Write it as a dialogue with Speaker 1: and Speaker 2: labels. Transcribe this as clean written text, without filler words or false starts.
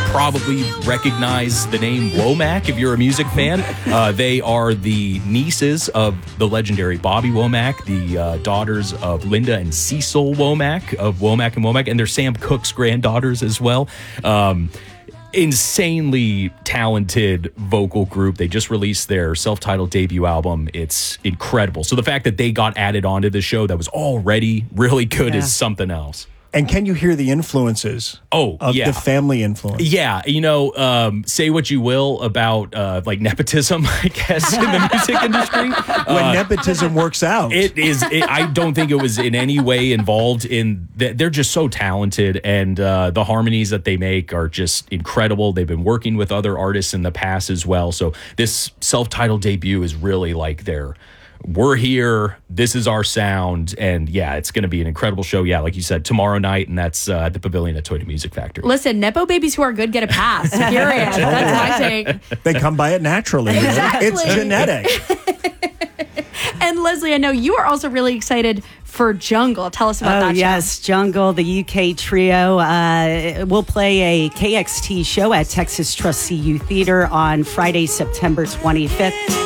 Speaker 1: probably recognize the name Womack if you're a music fan. They are the nieces of the legendary Bobby Womack, the daughters of Linda and Cecil Womack of Womack and Womack, and they're Sam Cooke's granddaughters as well. Insanely talented vocal group. They just released their self-titled debut album. It's incredible. So the fact that they got added onto the show that was already really good is something else.
Speaker 2: And can you hear the influences of the family influence?
Speaker 1: Yeah. Say what you will about like nepotism, I guess, in the music industry.
Speaker 2: When nepotism works out.
Speaker 1: I don't think it was in any way involved in... They're just so talented, and the harmonies that they make are just incredible. They've been working with other artists in the past as well. So this self-titled debut is really like we're here, this is our sound, and it's going to be an incredible show. Yeah, like you said, tomorrow night, and that's at the Pavilion at Toyota Music Factory.
Speaker 3: Listen, Nepo babies who are good get a pass. Period. That's my take.
Speaker 2: They come by it naturally.
Speaker 3: Exactly.
Speaker 2: It's genetic.
Speaker 3: And Leslie, I know you are also really excited for Jungle. Tell us about that show.
Speaker 4: Yes, Jungle, the UK trio, will play a KXT show at Texas Trust CU Theater on Friday, September 25th.